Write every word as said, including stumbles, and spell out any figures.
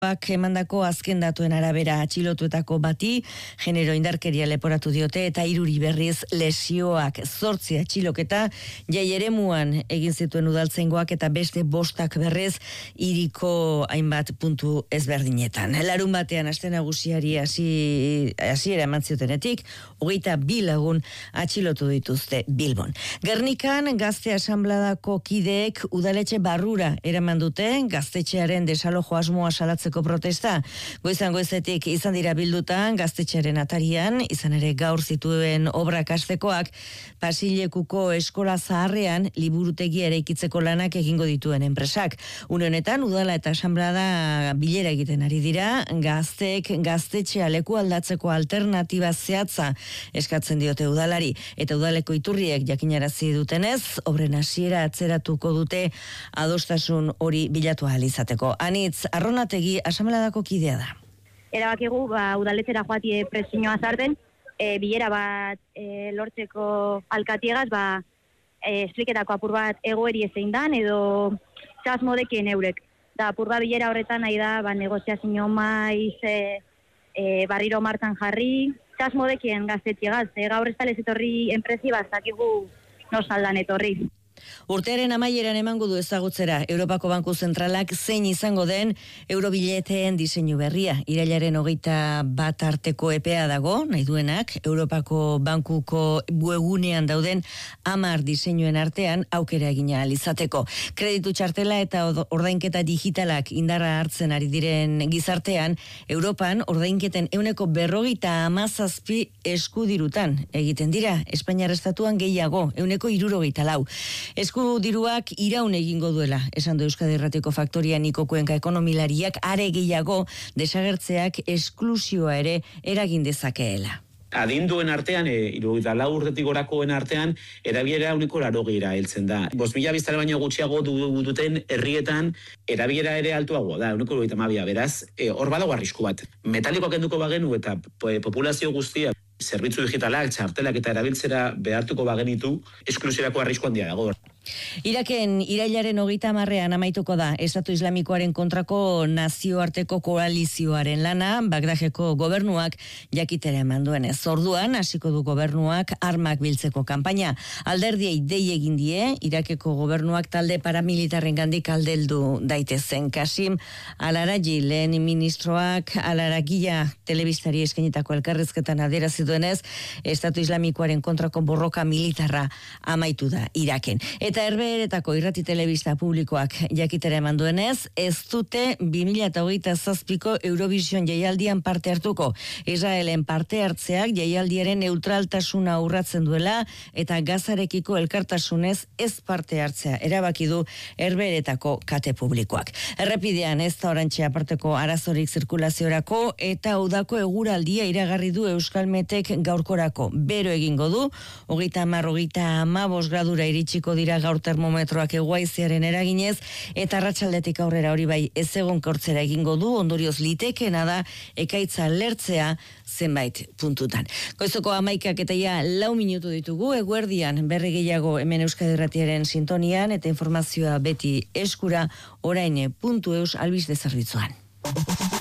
Emandako azken datuen arabera atxilotuetako bati genero indarkeria leporatu diote eta hiruri berriz lesioak. Zortzi atxiloketa jai eremuan egin zituen udaltzaingoak eta beste bostak berriz hiriko hainbat puntu ezberdinetan. Larun batean aste nagusiari hasi hasiera eman ziotenetik hogeita bi lagun atxilotu dituzte Bilbon. Gernikan gazte asanbladako kideek udaletxe barrura eraman dute gaztetxearen desalojo asmoa salatzeko protesta. Goizan goizetik izan dira bildutan gaztetxearen atarian, izan ere gaur zituen obrak hastekoak Pasilekuko eskola zaharrean liburutegia eraikitzeko lanak egingo dituen enpresak. Une honetan udala eta asanblada bilera egiten ari dira, gazteek gaztetxea leku aldatzeko alternatiba zehatza eskatzen diote udalari eta udaleko iturriek jakinarazi dutenez, obren hasiera atzeratuko dute adostasun hori bilatu ahal izateko. Anitz Arronategi asanbladako kidea da. Erabakigu ba udaletxera joatie presioa zarten, e, bilera bat e, lortzeko alkatiegaz ba e, espliketako apur bat egoeri ezein dan edo txas modekien eurek. Da apur bat bilera horretan nahi da ba negoziazio maiz e, e, barriro martan jarri, txas modekien gaztetxegaz. E, gaur ez talez etorri enpresi bazakigu no saldan etorri. Urtearen amaieran emango du ezagutzera Europako Banku Zentralak zein izango den eurobileteen diseinu berria. Irailaren hogeita bat arteko epea dago, nahi duenak, Europako Bankuko webgunean dauden hamar diseinuen artean aukera egina alizateko. Kreditu txartela eta ordainketa digitalak indarra hartzen ari diren gizartean, Europan ordainketen ehuneko berrogeita hamazazpi eskudirutan egiten dira, Espainiar estatuan gehiago, ehuneko hirurogeita lau. Eskudiruak iraun egingo duela, esan du Euskadi Irratiko Faktoria Niko Kuenka ekonomilariak, are gehiago desagertzeak esklusioa ere eragin dezakeela. Adinduen artean, e, hirurogeita lau urtetik gorakoen artean, erabilera ehuneko laurogeira heltzen da. Bost mila biztanle baino gutxiago du, duten herrietan, erabilera ere altuagoa da, ehuneko hirurogeita hamabia, beraz, e, hor badago arrisku bat. Metalikoak kenduko bagenu eta populazio guztia zerbitzu digitalak, txartelak eta erabiltzera behartuko bagenitu, esklusiorako arrisku handia dago. Iraken irailaren hogeita hamarrean amaituko da Estatu Islamikoaren kontrako nazioarteko koalizioaren lana, Bagdadeko gobernuak jakitera eman duenez. Orduan hasiko du gobernuak armak biltzeko kanpaina. Alderdiei dei egin die, Irakeko gobernuak talde paramilitarrengandik aldeldu daitezen. Kasim Al-Araji lehen ministroak Al-Aragia telebistari eskainitako elkarrizketan adierazi duenez, Estatu Islamikoaren kontrako borroka militarra amaitu da Iraken. Eta Herbeheretako irrati telebista publikoak jakitera eman duenez, ez dute bi mila hogeita zazpiko Eurovision jaialdian parte hartuko. Israelen parte hartzeak jaialdiaren neutraltasuna urratzen duela eta Gazarekiko elkartasunez ez parte hartzea erabaki du Herbeheretako kate publikoak. Errepidean ez da orantxe aparteko arazorik zirkulaziorako eta udako eguraldia iragarri du Euskalmetek gaurkorako. Bero egingo du, hogeita hamar, hogeita hamabost gradura iritsiko dira gaur termometroak eguaizearen eraginez, eta arratsaldetik aurrera hori bai ezegonkortzera egingo du, ondorioz litekeena da ekaitza lertzea zenbait puntutan. Goizoko hamaikak eta ja lau minutu ditugu, eguerdian berri gehiago hemen Euskadi Irratiaren sintonian eta informazioa beti eskura orain puntu eus albiste zerbitzuan.